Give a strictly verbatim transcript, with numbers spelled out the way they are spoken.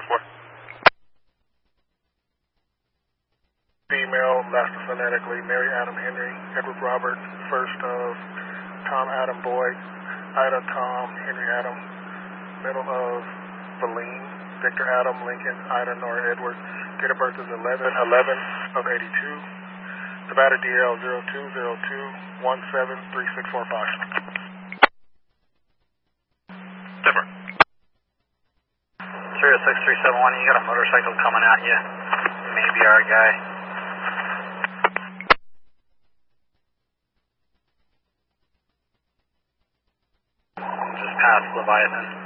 four. Female, last phonetically, Mary Adam Henry, Edward Robert, first of Tom Adam Boyd, Ida Tom Henry Adam, middle of Feline, Victor Adam Lincoln, Ida Nora Edward, date of birth is eleven eleven of eighty-two, Nevada D L zero two zero two one seven three six four five. Different. three oh six three seven one, you got a motorcycle coming at you. Maybe our guy. Just past Leviathan.